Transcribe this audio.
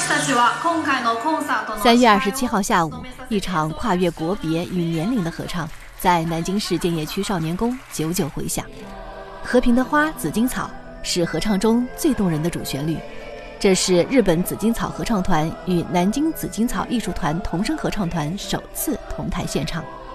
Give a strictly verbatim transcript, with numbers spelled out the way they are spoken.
三月二十七号下午，一场跨越国别与年龄的合唱在南京市建邺区少年宫久久回响。和平的花紫荆草是合唱中最动人的主旋律，这是日本紫荆草合唱团与南京紫荆草艺术团童声合唱团首次同台献唱。